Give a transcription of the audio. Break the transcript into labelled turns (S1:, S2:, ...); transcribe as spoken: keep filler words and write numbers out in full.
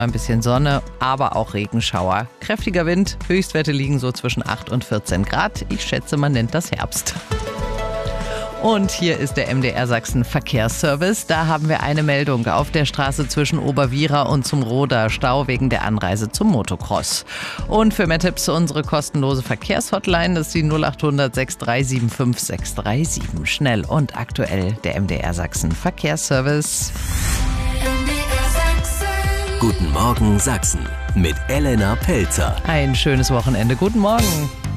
S1: Ein bisschen Sonne, aber auch Regenschauer. Kräftiger Wind, Höchstwerte liegen so zwischen acht und vierzehn Grad. Ich schätze, man nennt das Herbst. Und hier ist der M D R Sachsen Verkehrsservice. Da haben wir eine Meldung auf der Straße zwischen Oberwiera und zum Roder. Stau wegen der Anreise zum Motocross. Und für mehr Tipps unsere kostenlose Verkehrshotline, das ist die null acht hundert sechs drei sieben fünf sechs drei sieben. Schnell und aktuell der M D R Sachsen Verkehrsservice.
S2: Guten Morgen Sachsen mit Elena Pelzer.
S1: Ein schönes Wochenende. Guten Morgen.